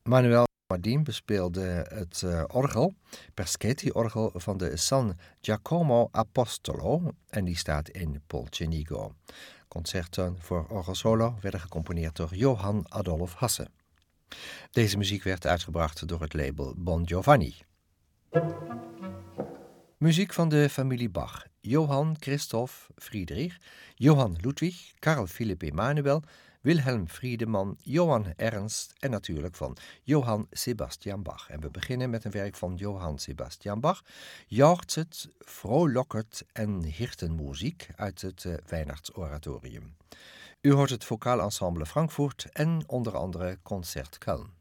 Manuel Mardin bespeelde het orgel, Perschetti-orgel van de San Giacomo Apostolo en die staat in Polcenigo. Concerten voor orgelsolo werden gecomponeerd door Johann Adolf Hasse. Deze muziek werd uitgebracht door het label Bon Giovanni. Muziek van de familie Bach. Johann Christoph Friedrich, Johann Ludwig, Carl Philipp Emanuel, Wilhelm Friedemann, Johann Ernst en natuurlijk van Johann Sebastian Bach. En we beginnen met een werk van Johann Sebastian Bach, Jauchzet, Frohlocket en Hirtenmuziek uit het Weihnachtsoratorium. U hoort het Vocaal Ensemble Frankfurt en onder andere Concert Köln.